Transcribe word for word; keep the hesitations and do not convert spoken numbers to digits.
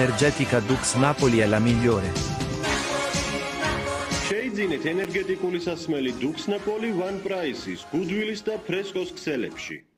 energetica Dux Napoli è la migliore. შეიძინეთ ენერგეტიკული სასმელი Dux Napoli One Price-ის, Goodwill-ის და Fresco-ს ქსელებში.